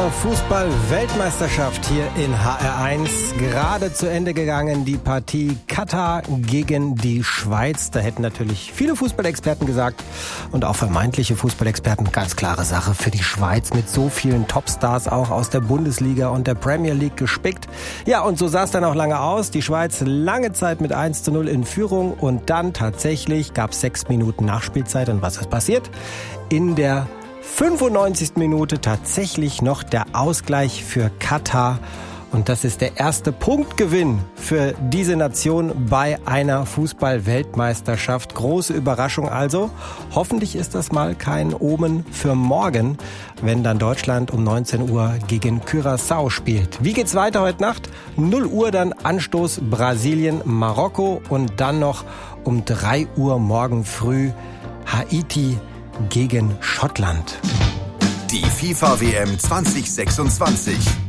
Fußball-Weltmeisterschaft hier in HR1. Gerade zu Ende gegangen die Partie Katar gegen die Schweiz. Da hätten natürlich viele Fußballexperten gesagt und auch vermeintliche Fußballexperten, ganz klare Sache für die Schweiz mit so vielen Topstars auch aus der Bundesliga und der Premier League gespickt. Ja, und so sah es dann auch lange aus. Die Schweiz lange Zeit mit 1:0 in Führung und dann tatsächlich gab es 6 Minuten Nachspielzeit. Und was ist passiert? In der 95. Minute tatsächlich noch der Ausgleich für Katar. Und das ist der erste Punktgewinn für diese Nation bei einer Fußball-Weltmeisterschaft. Große Überraschung also. Hoffentlich ist das mal kein Omen für morgen, wenn dann Deutschland um 19 Uhr gegen Curaçao spielt. Wie geht's weiter heute Nacht? 0 Uhr dann Anstoß Brasilien, Marokko und dann noch um 3 Uhr morgen früh Haiti gegen Schottland. Die FIFA-WM 2026.